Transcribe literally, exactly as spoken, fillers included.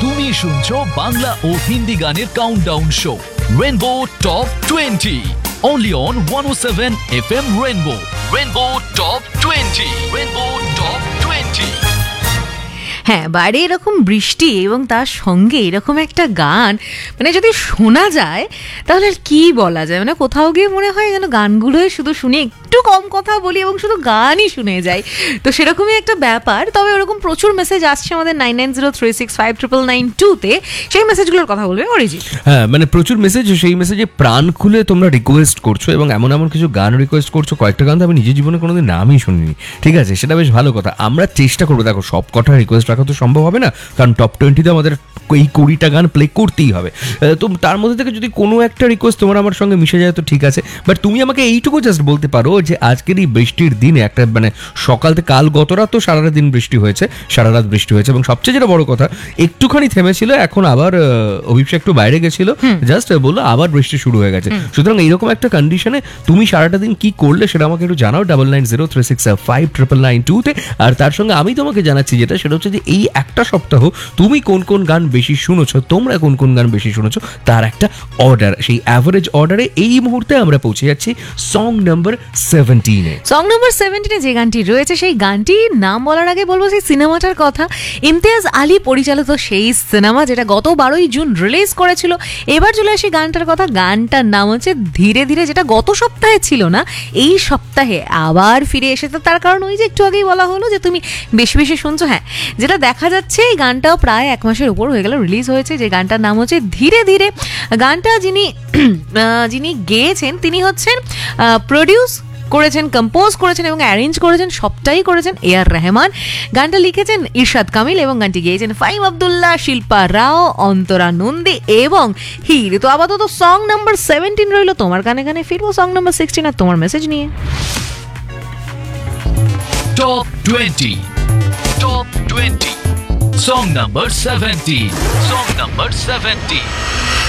তুমি শুনছো বাংলা ও হিন্দি গানের countdown show rainbow top twenty only on one oh seven F M Rainbow. Rainbow Top twenty. Rainbow Top twenty. হ্যাঁ, বাইরে এরকম বৃষ্টি এবং তার সঙ্গে এরকম একটা গান মানে যদি শোনা যায় তাহলে কি বলা যায়, মানে কোথাও গিয়ে মনে হয় যেন গানগুলোই শুধু শুনে একটু কম কথা বলি এবং শুধু গানই শুনে যাই। তো সেরকমই একটা ব্যাপার। তবে ওরকম প্রচুর মেসেজ আসছে আমাদের nine nine zero three six five triple nine টুতে, সেই মেসেজগুলোর কথা বলবে অরিজিৎ। হ্যাঁ, মানে প্রচুর মেসেজ, সেই মেসেজে প্রাণ খুলে তোমরা রিকোয়েস্ট করছো এবং এমন এমন কিছু গান রিকোয়েস্ট করছো, কয়েকটা গান তো আমি নিজের জীবনে কোনোদিন নামই শুনিনি। ঠিক আছে, সেটা বেশ ভালো কথা। আমরা চেষ্টা করবো, দেখো সব কটা রিকোয়েস্ট রাখা তো সম্ভব হবে না, কারণ টপ টোয়েন্টিতে আমাদের এই কুড়িটা গান প্লে করতেই হবে। তো তার মধ্যে থেকে যদি কোনো একটা রিকোয়েস্ট তোমার আমার সঙ্গে মিশে যায় তো ঠিক আছে, বাট তুমি আমাকে এইটুকু জাস্ট বলতে পারো যে আজকের এই বৃষ্টির দিনে একটা মানে সকাল থেকে কাল গত রাত তো সারা দিন বৃষ্টি হয়েছে, সারা রাত বৃষ্টি হয়েছে এবং সবচেয়ে যেটা বড় কথা একটুখানি থেমেছিল, এখন আবার অভিষেক একটু বাইরে গেছিল, জাস্ট বললো আবার বৃষ্টি শুরু হয়ে গেছে। সুতরাং এইরকম একটা কন্ডিশনে তুমি সারাটা দিন কি করলে সেটা আমাকে একটু জানাও double nine zero three six five triple nine টুতে। আর তার সঙ্গে আমি তোমাকে জানাচ্ছি যেটা, সেটা হচ্ছে যে এই একটা সপ্তাহ তুমি কোন কোন গান বেশি শুনেছো, তোমরা কোন কোন গান বেশি শুনেছো তার একটা অর্ডার। সেই অ্যাভারেজ অর্ডারে এই মুহূর্তে আমরা পৌঁছে যাচ্ছি সং নাম্বার সেভেন্টিনে। সং নাম্বার সেভেন্টিনে যে গানটি রয়েছে সেই গানটির নাম বলার আগে বলবো সেই সিনেমাটার কথা। ইমতিয়াজ আলী পরিচালিত সেই সিনেমা, যেটা গত বারোই জুন রিলিজ করেছিল। এবার চলে আসি গানটার কথা। গানটার নাম হচ্ছে ধীরে ধীরে, যেটা গত সপ্তাহে ছিল না, এই সপ্তাহে আবার ফিরে এসেছে। তার কারণ ওই যে একটু আগেই বলা হলো যে তুমি বেশি বেশি শুনছো। হ্যাঁ, যেটা দেখা যাচ্ছে এই গানটাও প্রায় এক মাসের উপর হয়ে গেল রিলিজ হয়েছে, যে গানটার নাম হচ্ছে ধীরে ধীরে। গানটা যিনি যিনি গেয়েছেন তিনি হচ্ছেন প্রডিউস করেছেন, কম্পোজ করেছেন এবং অ্যারেঞ্জ করেছেন, সবটাই করেছেন এ আর রহমান। গানটা লিখেছেন ইরশাদ কামিল এবং গানটি গেয়েছেন ফাহিম আব্দুল্লাহ, শিল্পা রাও, অন্তরা নন্দী এবং হির। তো আপাতত সং নাম্বার সেভেন্টিন রইল। তোমার গানে গানে ফিরবো সং নাম্বার সিক্সটিন আর তোমার মেসেজ নিয়ে। Top twenty. Top twenty. Song number seventeen. Song number seventeen.